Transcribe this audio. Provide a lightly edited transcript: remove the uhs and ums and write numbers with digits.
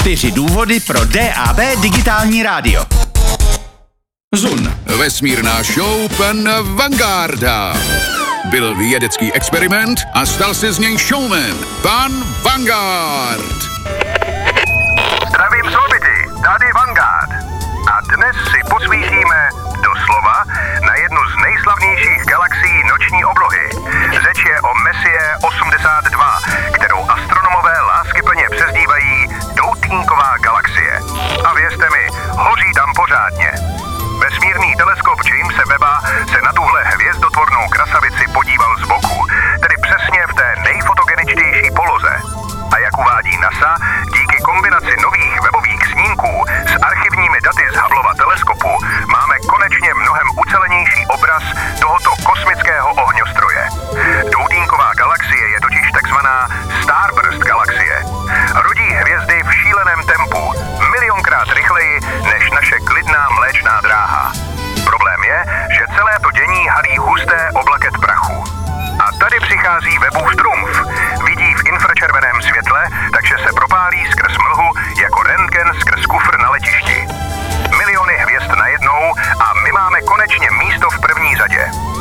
4 důvody pro DAB digitální rádio. Zun. Vesmírná show pan Vangarda. Byl vědecký experiment a stal se z něj showman. Pan Vanguard. Zdravím z orbity, tady Vanguard. A dnes si posvíříme doslova na jednu z nejslavnějších galaxií noční oblohy. Řeč je o Messier 82, kterou astronomové láskyplně přezdívají Doutníková galaxie. A věřte mi, hoří tam pořádně. Vesmírný teleskop Jamese Webba se na tuhle hvězdotvornou krasavici podíval z boku, tedy přesně v té nejfotogeničtější poloze. A jak uvádí NASA, díky kombinaci nových webových snímků s archivními daty z Hubbleova teleskopu máme konečně mnohem ucelenější obraz tohoto kosmického ohňostroje. Doutínková galaxie je totiž takzvaná Starburst galaxie. Rodí hvězdy v šíleném tempu, milionkrát rychleji než naše klidná mléčná dráha. Problém je, že celé to dění halí husté oblaket prachu. A tady přichází Webbův trumf. Vidí v infračerveném světle, takže se propálí skrz mlhu jako rentgen skrz kufr na letišti. Miliony hvězd najednou a my máme konečně místo v první řadě.